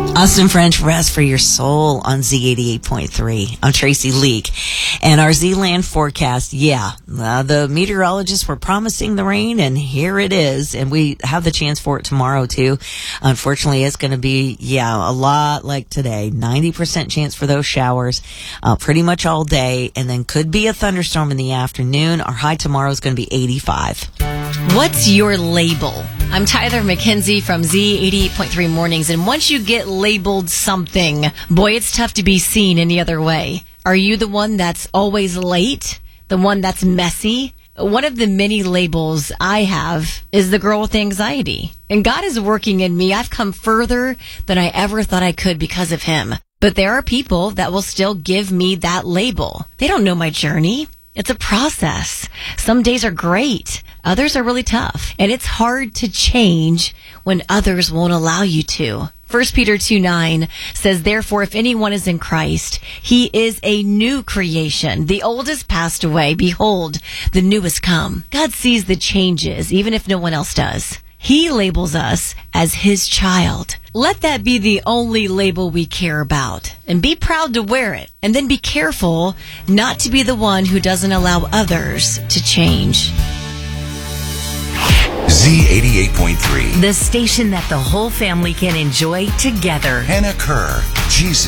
Austin French, Rest for Your Soul on Z88.3. I'm Tracy Leak. And our Z-Land forecast, the meteorologists were promising the rain, and here it is. And we have the chance for it tomorrow, too. Unfortunately, it's going to be, a lot like today. 90% chance for those showers pretty much all day, and then could be a thunderstorm in the afternoon. Our high tomorrow is going to be 85. What's your label? I'm Tyler McKenzie from Z88.3 Mornings, and once you get labeled something, boy, it's tough to be seen any other way. Are you the one that's always late? The one that's messy? One of the many labels I have is the girl with anxiety. And God is working in me. I've come further than I ever thought I could because of Him. But there are people that will still give me that label. They don't know my journey. It's a process. Some days are great. Others are really tough. And it's hard to change when others won't allow you to. 1 Peter 2:9 says, "Therefore, if anyone is in Christ, he is a new creation. The old has passed away. Behold, the new has come." God sees the changes, even if no one else does. He labels us as His child. Let that be the only label we care about. And be proud to wear it. And then be careful not to be the one who doesn't allow others to change. Z88.3. The station that the whole family can enjoy together. Hannah Kerr, Jesus.